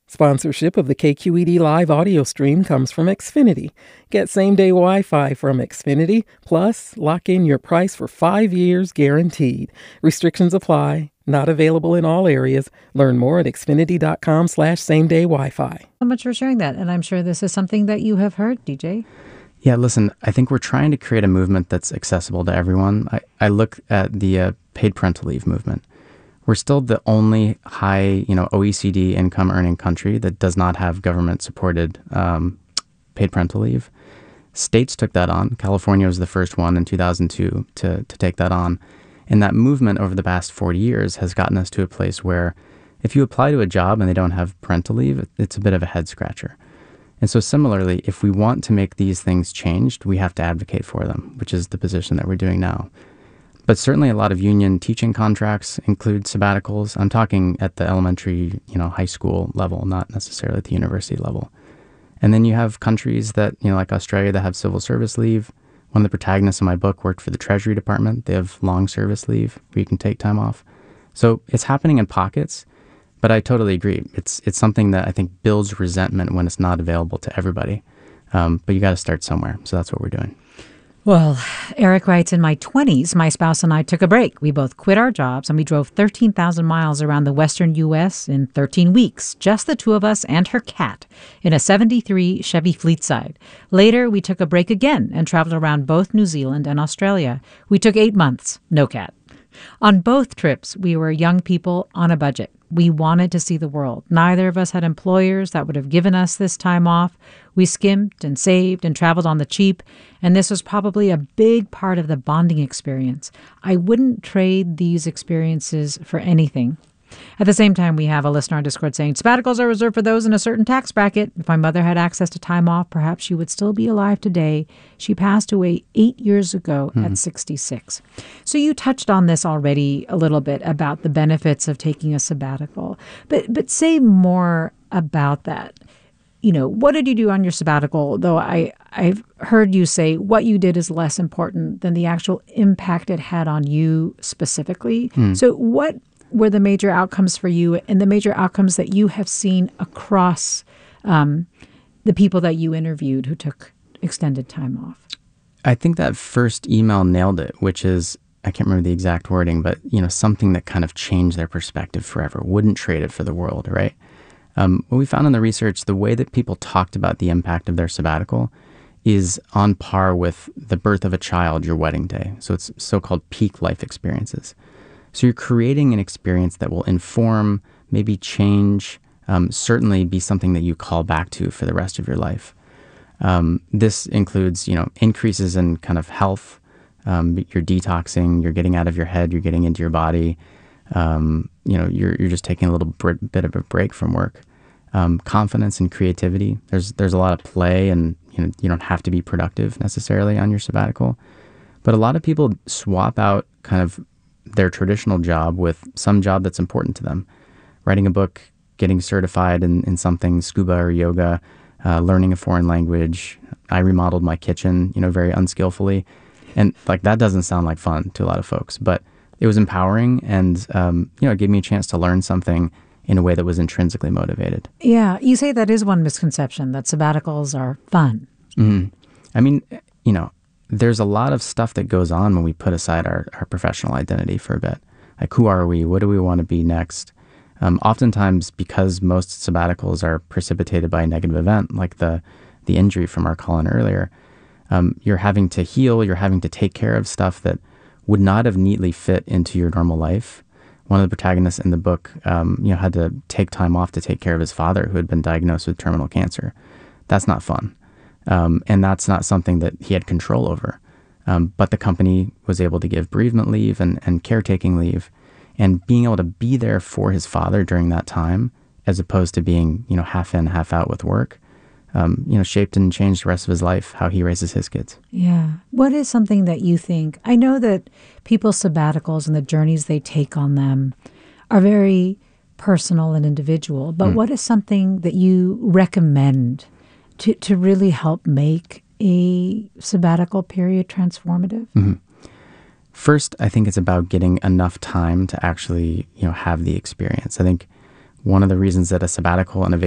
Sponsorship of the KQED Live audio stream comes from Xfinity. Get same-day Wi-Fi from Xfinity, plus lock in your price for 5 years guaranteed. Restrictions apply. Not available in all areas. Learn more at xfinity.com/same-day Wi-Fi. So much for sharing that, and I'm sure this is something that you have heard, DJ. Yeah, listen, I think we're trying to create a movement that's accessible to everyone. I look at the paid parental leave movement. We're still the only high, OECD income earning country that does not have government-supported paid parental leave. States took that on. California was the first one in 2002 to take that on. And that movement over the past 40 years has gotten us to a place where if you apply to a job and they don't have parental leave, it's a bit of a head scratcher. And so similarly, if we want to make these things changed, we have to advocate for them, which is the position that we're doing now. But certainly a lot of union teaching contracts include sabbaticals. I'm talking at the elementary, high school level, not necessarily at the university level. And then you have countries that, like Australia, that have civil service leave. One of the protagonists in my book worked for the Treasury Department. They have long service leave where you can take time off. So it's happening in pockets, but I totally agree. It's something that I think builds resentment when it's not available to everybody. But you got to start somewhere. So that's what we're doing. Well, Eric writes, in my 20s, my spouse and I took a break. We both quit our jobs and we drove 13,000 miles around the western U.S. in 13 weeks, just the two of us and her cat, in a 73 Chevy Fleetside. Later, we took a break again and traveled around both New Zealand and Australia. We took 8 months, no cat. On both trips, we were young people on a budget. We wanted to see the world. Neither of us had employers that would have given us this time off. We skimped and saved and traveled on the cheap, and this was probably a big part of the bonding experience. I wouldn't trade these experiences for anything. At the same time, we have a listener on Discord saying, sabbaticals are reserved for those in a certain tax bracket. If my mother had access to time off, perhaps she would still be alive today. She passed away 8 years ago at 66. So you touched on this already a little bit about the benefits of taking a sabbatical. But say more about that. What did you do on your sabbatical? Though I've heard you say what you did is less important than the actual impact it had on you specifically. So what were the major outcomes for you and the major outcomes that you have seen across the people that you interviewed who took extended time off? I think that first email nailed it, which is, I can't remember the exact wording, but, something that kind of changed their perspective forever. Wouldn't trade it for the world, right? What we found in the research, the way that people talked about the impact of their sabbatical is on par with the birth of a child, your wedding day. So it's so-called peak life experiences. So you're creating an experience that will inform, maybe change, certainly be something that you call back to for the rest of your life. This includes, increases in kind of health. You're detoxing, you're getting out of your head, you're getting into your body. You're just taking a little bit of a break from work. Confidence and creativity. There's a lot of play, and you don't have to be productive necessarily on your sabbatical. But a lot of people swap out kind of their traditional job with some job that's important to them. Writing a book, getting certified in something, scuba or yoga, learning a foreign language. I remodeled my kitchen, very unskillfully. And that doesn't sound like fun to a lot of folks, but it was empowering, and it gave me a chance to learn something in a way that was intrinsically motivated. Yeah, you say that is one misconception, that sabbaticals are fun. Mm-hmm. I mean, there's a lot of stuff that goes on when we put aside our professional identity for a bit. Like, who are we? What do we want to be next? Oftentimes, because most sabbaticals are precipitated by a negative event, like the injury from our call-in earlier, you're having to heal, you're having to take care of stuff that would not have neatly fit into your normal life. One of the protagonists in the book, had to take time off to take care of his father who had been diagnosed with terminal cancer. That's not fun. And that's not something that he had control over. But the company was able to give bereavement leave and caretaking leave, and being able to be there for his father during that time, as opposed to being, half in, half out with work, shaped and changed the rest of his life, how he raises his kids. Yeah. What is something that you think, I know that people's sabbaticals and the journeys they take on them are very personal and individual, but what is something that you recommend to really help make a sabbatical period transformative? Mm-hmm. First, I think it's about getting enough time to actually, have the experience. I think one of the reasons that a sabbatical and a